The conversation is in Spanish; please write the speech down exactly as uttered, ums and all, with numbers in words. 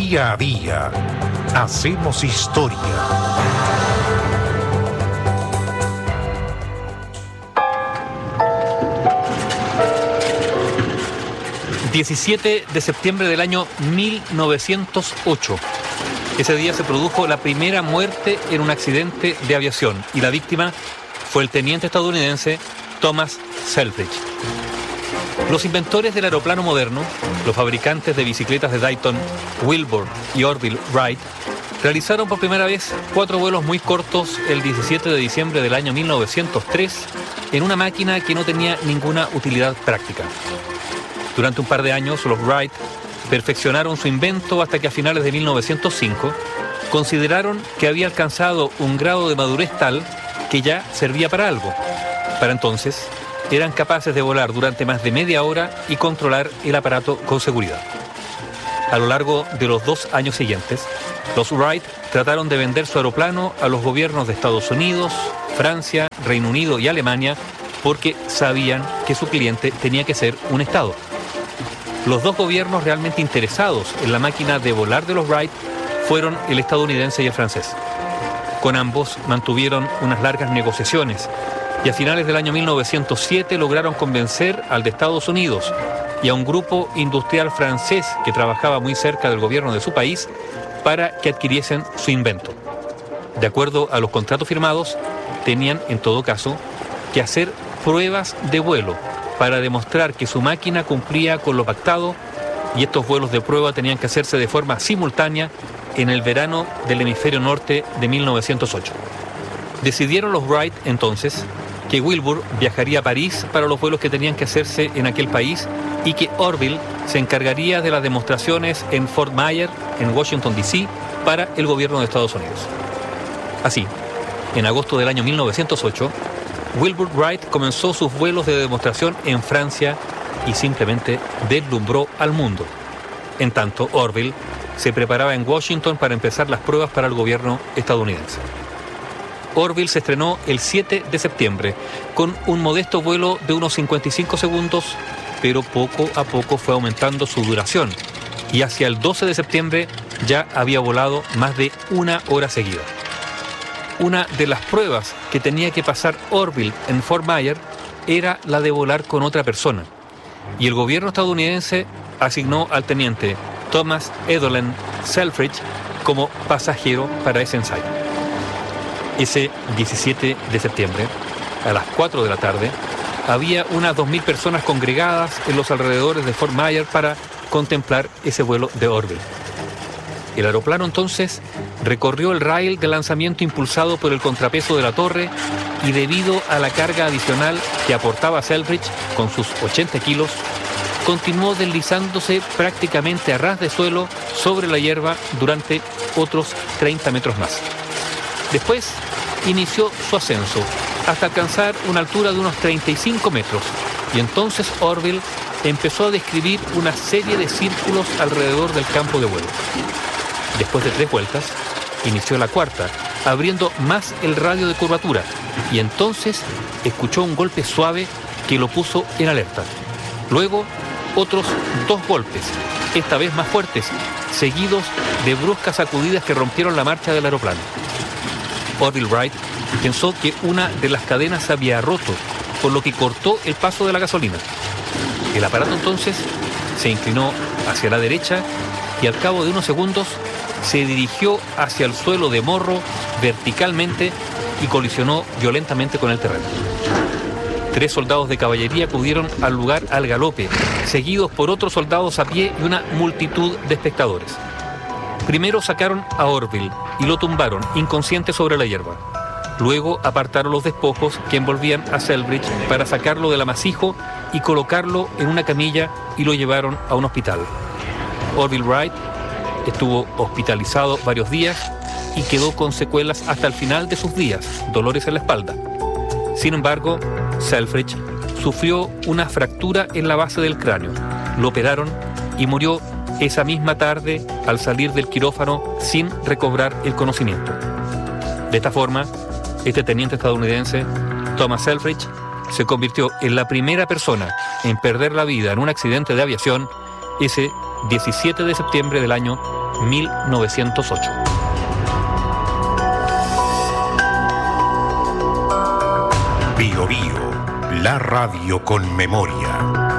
Día a día hacemos historia. diecisiete de septiembre del año mil novecientos ocho. Ese día se produjo la primera muerte en un accidente de aviación y la víctima fue el teniente estadounidense Thomas Selfridge. Los inventores del aeroplano moderno, los fabricantes de bicicletas de Dayton, Wilbur y Orville Wright, realizaron por primera vez cuatro vuelos muy cortos el diecisiete de diciembre del año mil novecientos tres en una máquina que no tenía ninguna utilidad práctica. Durante un par de años, los Wright perfeccionaron su invento hasta que a finales de mil novecientos cinco consideraron que había alcanzado un grado de madurez tal que ya servía para algo. Para entonces, eran capaces de volar durante más de media hora y controlar el aparato con seguridad. A lo largo de los dos años siguientes, los Wright trataron de vender su aeroplano a los gobiernos de Estados Unidos, Francia, Reino Unido y Alemania porque sabían que su cliente tenía que ser un Estado. Los dos gobiernos realmente interesados en la máquina de volar de los Wright fueron el estadounidense y el francés. Con ambos mantuvieron unas largas negociaciones y a finales del año mil novecientos siete lograron convencer al de Estados Unidos y a un grupo industrial francés que trabajaba muy cerca del gobierno de su país para que adquiriesen su invento. De acuerdo a los contratos firmados, tenían en todo caso que hacer pruebas de vuelo para demostrar que su máquina cumplía con lo pactado, y estos vuelos de prueba tenían que hacerse de forma simultánea en el verano del hemisferio norte de mil novecientos ocho. Decidieron los Wright entonces que Wilbur viajaría a París para los vuelos que tenían que hacerse en aquel país y que Orville se encargaría de las demostraciones en Fort Myer, en Washington D C, para el gobierno de Estados Unidos. Así, en agosto del año mil novecientos ocho, Wilbur Wright comenzó sus vuelos de demostración en Francia y simplemente deslumbró al mundo. En tanto, Orville se preparaba en Washington para empezar las pruebas para el gobierno estadounidense. Orville se estrenó el siete de septiembre con un modesto vuelo de unos cincuenta y cinco segundos, pero poco a poco fue aumentando su duración y hacia el doce de septiembre ya había volado más de una hora seguida. Una de las pruebas que tenía que pasar Orville en Fort Myer era la de volar con otra persona, y el gobierno estadounidense asignó al teniente Thomas Evelyn Selfridge como pasajero para ese ensayo. Ese diecisiete de septiembre, a las cuatro de la tarde, había unas dos mil personas congregadas en los alrededores de Fort Myer para contemplar ese vuelo de Orville. El aeroplano entonces recorrió el rail de lanzamiento impulsado por el contrapeso de la torre y debido a la carga adicional que aportaba Selfridge con sus ochenta kilos, continuó deslizándose prácticamente a ras de suelo sobre la hierba durante otros treinta metros más. Después inició su ascenso hasta alcanzar una altura de unos treinta y cinco metros y entonces Orville empezó a describir una serie de círculos alrededor del campo de vuelo. Después de tres vueltas, inició la cuarta, abriendo más el radio de curvatura, y entonces escuchó un golpe suave que lo puso en alerta. Luego, otros dos golpes, esta vez más fuertes, seguidos de bruscas sacudidas que rompieron la marcha del aeroplano. Orville Wright pensó que una de las cadenas se había roto, por lo que cortó el paso de la gasolina. El aparato entonces se inclinó hacia la derecha y al cabo de unos segundos se dirigió hacia el suelo de morro verticalmente y colisionó violentamente con el terreno. Tres soldados de caballería acudieron al lugar al galope, seguidos por otros soldados a pie y una multitud de espectadores. Primero sacaron a Orville y lo tumbaron inconsciente sobre la hierba. Luego apartaron los despojos que envolvían a Selfridge para sacarlo del amasijo y colocarlo en una camilla y lo llevaron a un hospital. Orville Wright estuvo hospitalizado varios días y quedó con secuelas hasta el final de sus días, dolores en la espalda. Sin embargo, Selfridge sufrió una fractura en la base del cráneo. Lo operaron y murió esa misma tarde al salir del quirófano sin recobrar el conocimiento. De esta forma, este teniente estadounidense, Thomas Selfridge, se convirtió en la primera persona en perder la vida en un accidente de aviación ese diecisiete de septiembre del año mil novecientos ocho. Bio Bio, la radio con memoria.